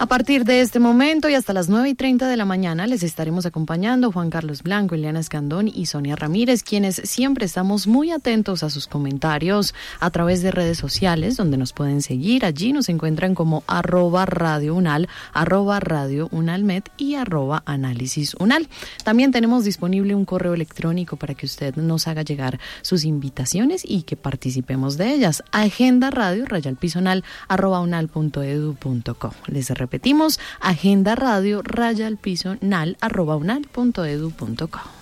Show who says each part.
Speaker 1: A partir de este momento y hasta las 9:30 de la mañana les estaremos acompañando Juan Carlos Blanco, Eliana Escandón y Sonia Ramírez, quienes siempre estamos muy atentos a sus comentarios a través de redes sociales, donde nos pueden seguir. Allí nos encuentran como @radiounal, @radiounalmed y @análisis_unal. También tenemos disponible un correo electrónico para que usted nos haga llegar sus invitaciones y que participemos de ellas. agendaradio_unal @unal.edu.co. Les repetimos, agendaradio_unal @unal.edu.co.